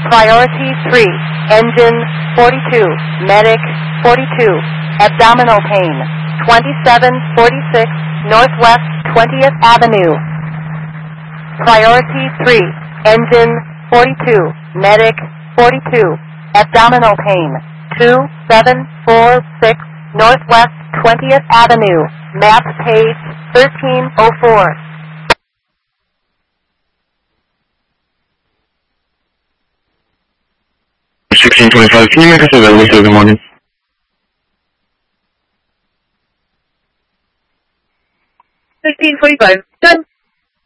Priority 3, engine 42, medic 42, abdominal pain 2746 Northwest 20th Avenue. Priority 3, engine 42, medic 42, abdominal pain 2746 Northwest 20th Avenue, map page 1304. 1625, can you make us available for the morning? 1645, done.